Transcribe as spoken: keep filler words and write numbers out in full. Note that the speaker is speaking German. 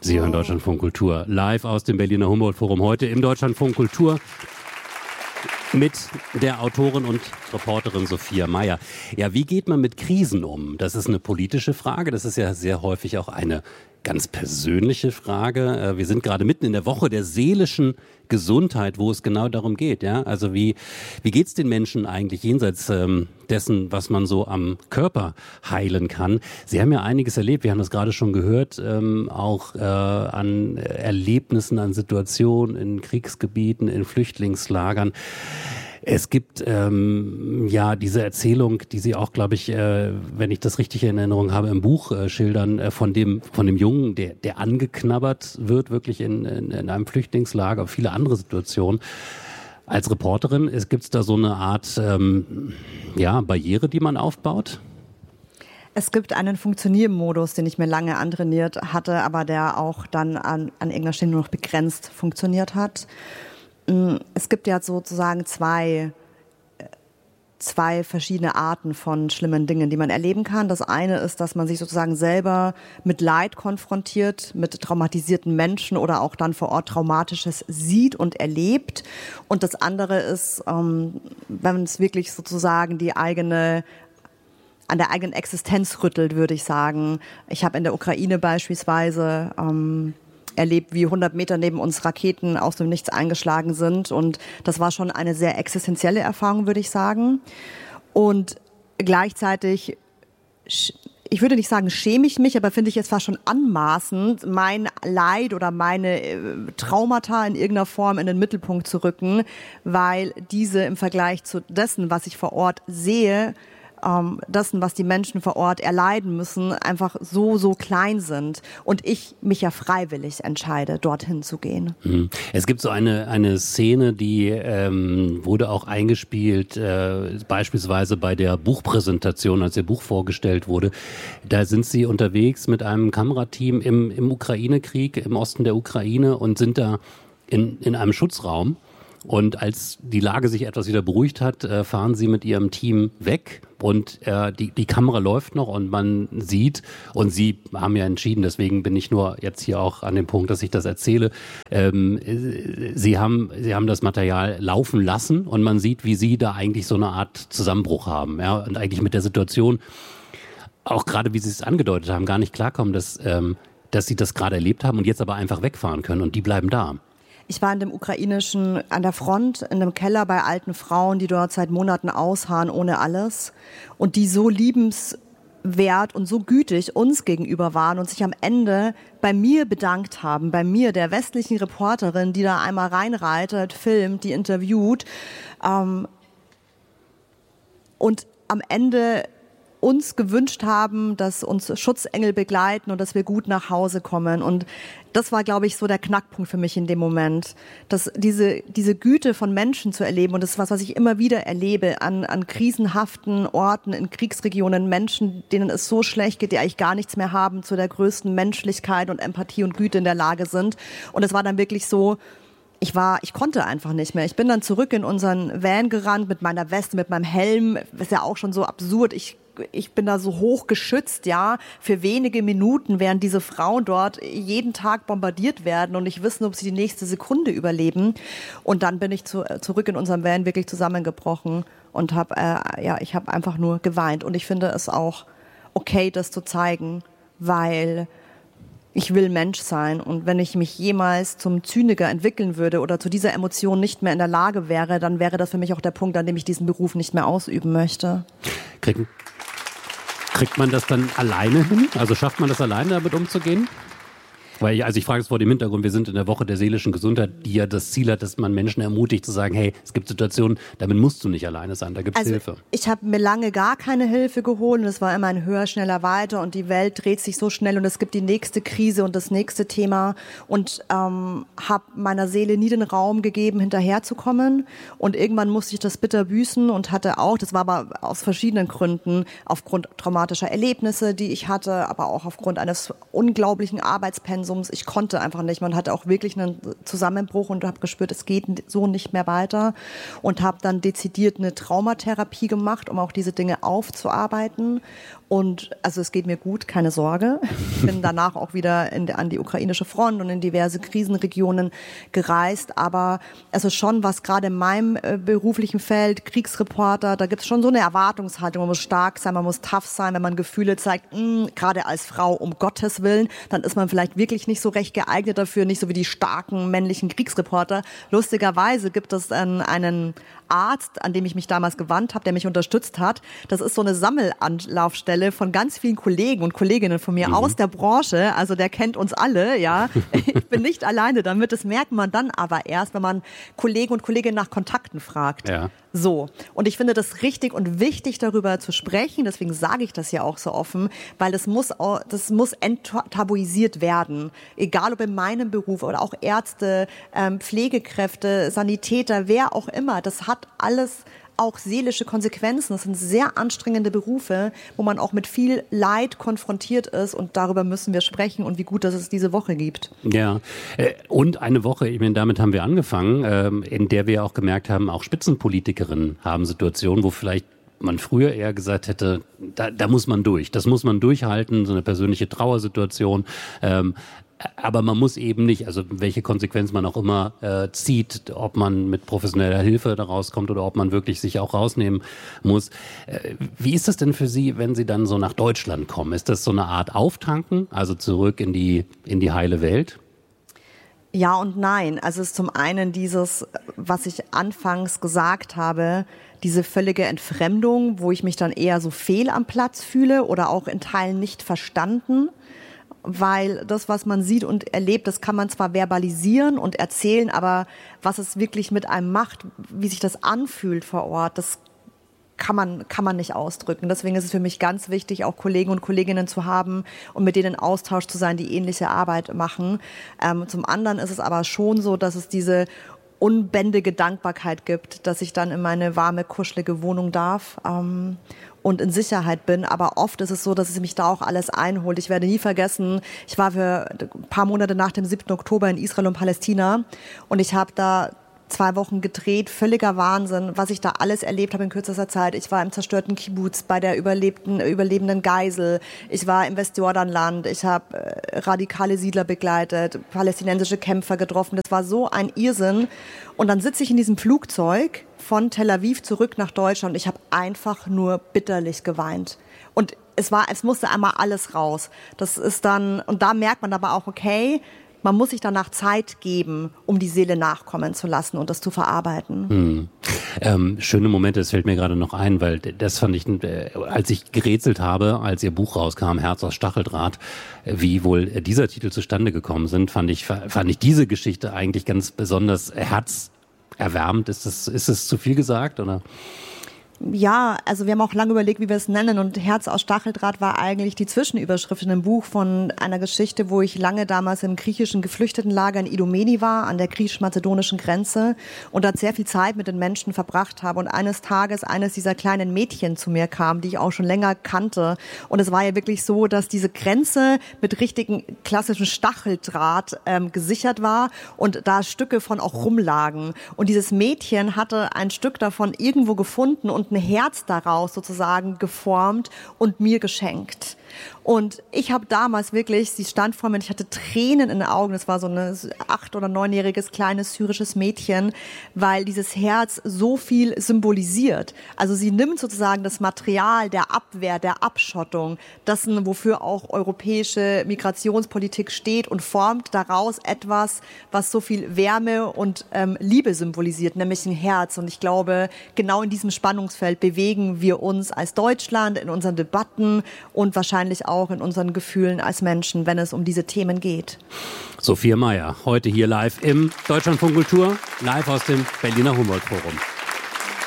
Sie hören Deutschlandfunk Kultur live aus dem Berliner Humboldt-Forum. Heute im Deutschlandfunk Kultur mit der Autorin und Reporterin Sophia Mayer. Ja, wie geht man mit Krisen um? Das ist eine politische Frage. Das ist ja sehr häufig auch eine ganz persönliche Frage. Wir sind gerade mitten in der Woche der seelischen Gesundheit, wo es genau darum geht. Ja, also wie wie geht's den Menschen eigentlich jenseits ähm, dessen, was man so am Körper heilen kann? Sie haben ja einiges erlebt. Wir haben das gerade schon gehört, ähm, auch äh, an Erlebnissen, an Situationen in Kriegsgebieten, in Flüchtlingslagern. Es gibt ähm, ja diese Erzählung, die Sie auch, glaube ich, äh, wenn ich das richtig in Erinnerung habe, im Buch äh, schildern, äh, von dem von dem Jungen, der der angeknabbert wird, wirklich in, in, in einem Flüchtlingslager, viele andere Situationen. Als Reporterin, es gibt's da so eine Art ähm, ja Barriere, die man aufbaut? Es gibt einen Funktioniermodus, den ich mir lange antrainiert hatte, aber der auch dann an, an irgendeiner Stelle nur noch begrenzt funktioniert hat. Es gibt ja sozusagen zwei, zwei verschiedene Arten von schlimmen Dingen, die man erleben kann. Das eine ist, dass man sich sozusagen selber mit Leid konfrontiert, mit traumatisierten Menschen oder auch dann vor Ort Traumatisches sieht und erlebt. Und das andere ist, wenn es wirklich sozusagen die eigene an der eigenen Existenz rüttelt, würde ich sagen. Ich habe in der Ukraine beispielsweise ähm, erlebt, wie hundert Meter neben uns Raketen aus dem Nichts eingeschlagen sind. Und das war schon eine sehr existenzielle Erfahrung, würde ich sagen. Und gleichzeitig, ich würde nicht sagen, schäme ich mich, aber finde ich es fast schon anmaßend, mein Leid oder meine Traumata in irgendeiner Form in den Mittelpunkt zu rücken, weil diese im Vergleich zu dessen, was ich vor Ort sehe, Ähm, dessen, was die Menschen vor Ort erleiden müssen, einfach so, so klein sind. Und ich mich ja freiwillig entscheide, dorthin zu gehen. Es gibt so eine, eine Szene, die ähm, wurde auch eingespielt, äh, beispielsweise bei der Buchpräsentation, als Ihr Buch vorgestellt wurde. Da sind Sie unterwegs mit einem Kamerateam im, im Ukraine-Krieg, im Osten der Ukraine und sind da in, in einem Schutzraum. Und als die Lage sich etwas wieder beruhigt hat, äh, fahren sie mit ihrem Team weg und äh, die, die Kamera läuft noch und man sieht, und sie haben ja entschieden, deswegen bin ich nur jetzt hier auch an dem Punkt, dass ich das erzähle, ähm, sie haben sie haben das Material laufen lassen und man sieht, wie sie da eigentlich so eine Art Zusammenbruch haben, ja, und eigentlich mit der Situation, auch gerade wie sie es angedeutet haben, gar nicht klarkommen, dass, ähm, dass sie das gerade erlebt haben und jetzt aber einfach wegfahren können und die bleiben da. Ich war in dem ukrainischen, an der Front, in einem Keller bei alten Frauen, die dort seit Monaten ausharren ohne alles und die so liebenswert und so gütig uns gegenüber waren und sich am Ende bei mir bedankt haben, bei mir, der westlichen Reporterin, die da einmal reinreitet, filmt, die interviewt ähm, und am Ende uns gewünscht haben, dass uns Schutzengel begleiten und dass wir gut nach Hause kommen. Und das war, glaube ich, so der Knackpunkt für mich in dem Moment, dass diese diese Güte von Menschen zu erleben, und das ist was, was ich immer wieder erlebe an an krisenhaften Orten, in Kriegsregionen, Menschen, denen es so schlecht geht, die eigentlich gar nichts mehr haben, zu der größten Menschlichkeit und Empathie und Güte in der Lage sind. Und es war dann wirklich so, Ich war, ich konnte einfach nicht mehr. Ich bin dann zurück in unseren Van gerannt mit meiner Weste, mit meinem Helm. Das ist ja auch schon so absurd. Ich Ich bin da so hoch geschützt, ja, für wenige Minuten, während diese Frauen dort jeden Tag bombardiert werden und nicht wissen, ob sie die nächste Sekunde überleben. Und dann bin ich zu, zurück in unserem Van wirklich zusammengebrochen und habe, äh, ja, ich habe einfach nur geweint. Und ich finde es auch okay, das zu zeigen, weil ich will Mensch sein. Und wenn ich mich jemals zum Zyniker entwickeln würde oder zu dieser Emotion nicht mehr in der Lage wäre, dann wäre das für mich auch der Punkt, an dem ich diesen Beruf nicht mehr ausüben möchte. Kriegen Kriegt man das dann alleine hin? Also schafft man das alleine, damit umzugehen? Weil ich, also ich frage es vor dem Hintergrund, wir sind in der Woche der seelischen Gesundheit, die ja das Ziel hat, dass man Menschen ermutigt zu sagen, hey, es gibt Situationen, damit musst du nicht alleine sein, da gibt es also Hilfe. Ich habe mir lange gar keine Hilfe geholt und es war immer ein höher, schneller, weiter und die Welt dreht sich so schnell und es gibt die nächste Krise und das nächste Thema und ähm, habe meiner Seele nie den Raum gegeben, hinterherzukommen und irgendwann musste ich das bitter büßen und hatte auch, das war aber aus verschiedenen Gründen, aufgrund traumatischer Erlebnisse, die ich hatte, aber auch aufgrund eines unglaublichen Arbeitspensums Alkoholkonsums. Ich konnte einfach nicht. Man hatte auch wirklich einen Zusammenbruch und habe gespürt, es geht so nicht mehr weiter und habe dann dezidiert eine Traumatherapie gemacht, um auch diese Dinge aufzuarbeiten. Und also es geht mir gut, keine Sorge. Ich bin danach auch wieder in, an die ukrainische Front und in diverse Krisenregionen gereist. Aber also schon, was gerade in meinem äh, beruflichen Feld, Kriegsreporter, da gibt es schon so eine Erwartungshaltung. Man muss stark sein, man muss tough sein. Wenn man Gefühle zeigt, mh, gerade als Frau, um Gottes Willen, dann ist man vielleicht wirklich nicht so recht geeignet dafür, nicht so wie die starken männlichen Kriegsreporter. Lustigerweise gibt es einen, einen Arzt, an dem ich mich damals gewandt habe, der mich unterstützt hat. Das ist so eine Sammelanlaufstelle von ganz vielen Kollegen und Kolleginnen von mir mhm. aus der Branche. Also der kennt uns alle, ja. Ich bin nicht alleine damit. Das merkt man dann aber erst, wenn man Kollegen und Kolleginnen nach Kontakten fragt. Ja. So. Und ich finde das richtig und wichtig, darüber zu sprechen. Deswegen sage ich das ja auch so offen, weil das muss, das muss enttabuisiert werden. Egal ob in meinem Beruf oder auch Ärzte, Pflegekräfte, Sanitäter, wer auch immer. Das hat alles auch seelische Konsequenzen. Das sind sehr anstrengende Berufe, wo man auch mit viel Leid konfrontiert ist. Und darüber müssen wir sprechen und wie gut, dass es diese Woche gibt. Ja, und eine Woche, ich meine, damit haben wir angefangen, in der wir auch gemerkt haben, auch Spitzenpolitikerinnen haben Situationen, wo vielleicht man früher eher gesagt hätte, da, da muss man durch, das muss man durchhalten, so eine persönliche Trauersituation. Ähm, Aber man muss eben nicht, also welche Konsequenz man auch immer äh, zieht, ob man mit professioneller Hilfe da rauskommt oder ob man wirklich sich auch rausnehmen muss. Äh, wie ist das denn für Sie, wenn Sie dann so nach Deutschland kommen? Ist das so eine Art Auftanken, also zurück in die, in die heile Welt? Ja und nein. Also es ist zum einen dieses, was ich anfangs gesagt habe, diese völlige Entfremdung, wo ich mich dann eher so fehl am Platz fühle oder auch in Teilen nicht verstanden. Weil das, was man sieht und erlebt, das kann man zwar verbalisieren und erzählen, aber was es wirklich mit einem macht, wie sich das anfühlt vor Ort, das kann man, kann man nicht ausdrücken. Deswegen ist es für mich ganz wichtig, auch Kollegen und Kolleginnen zu haben und mit denen in Austausch zu sein, die ähnliche Arbeit machen. Ähm, zum anderen ist es aber schon so, dass es diese unbändige Dankbarkeit gibt, dass ich dann in meine warme, kuschelige Wohnung darf ähm, und in Sicherheit bin. Aber oft ist es so, dass es mich da auch alles einholt. Ich werde nie vergessen, ich war für ein paar Monate nach dem siebten Oktober in Israel und Palästina und ich habe da zwei Wochen gedreht, völliger Wahnsinn, was ich da alles erlebt habe in kürzester Zeit. Ich war im zerstörten Kibbuz bei der überlebten, überlebenden Geisel. Ich war im Westjordanland. Ich habe äh, radikale Siedler begleitet, palästinensische Kämpfer getroffen. Das war so ein Irrsinn. Und dann sitze ich in diesem Flugzeug von Tel Aviv zurück nach Deutschland. Ich habe einfach nur bitterlich geweint. Und es war, es musste einmal alles raus. Das ist dann, und da merkt man aber auch, okay, man muss sich danach Zeit geben, um die Seele nachkommen zu lassen und das zu verarbeiten. Hm. Ähm, schöne Momente, das fällt mir gerade noch ein, weil das fand ich, äh, als ich gerätselt habe, als Ihr Buch rauskam, Herz aus Stacheldraht, äh, wie wohl äh, dieser Titel zustande gekommen sind, fand ich, fand ich diese Geschichte eigentlich ganz besonders herzerwärmend. Ist das, ist das zu viel gesagt, oder? Ja, also wir haben auch lange überlegt, wie wir es nennen, und Herz aus Stacheldraht war eigentlich die Zwischenüberschrift in einem Buch von einer Geschichte, wo ich lange damals im griechischen Geflüchtetenlager in Idomeni war, an der griechisch-mazedonischen Grenze, und dort sehr viel Zeit mit den Menschen verbracht habe. Und eines Tages eines dieser kleinen Mädchen zu mir kam, die ich auch schon länger kannte. Und es war ja wirklich so, dass diese Grenze mit richtigen klassischen Stacheldraht ähm, gesichert war und da Stücke von auch rumlagen. Und dieses Mädchen hatte ein Stück davon irgendwo gefunden und ein Herz daraus sozusagen geformt und mir geschenkt. Und ich habe damals wirklich, sie stand vor mir, ich hatte Tränen in den Augen, es war so ein acht- oder neunjähriges kleines syrisches Mädchen, weil dieses Herz so viel symbolisiert. Also sie nimmt sozusagen das Material der Abwehr, der Abschottung, dessen, wofür auch europäische Migrationspolitik steht, und formt daraus etwas, was so viel Wärme und ähm, Liebe symbolisiert, nämlich ein Herz. Und ich glaube, genau in diesem Spannungsfeld bewegen wir uns als Deutschland in unseren Debatten und wahrscheinlich auch in unseren Gefühlen als Menschen, wenn es um diese Themen geht. Sophia Mayer, heute hier live im Deutschlandfunk Kultur, live aus dem Berliner Humboldt Forum.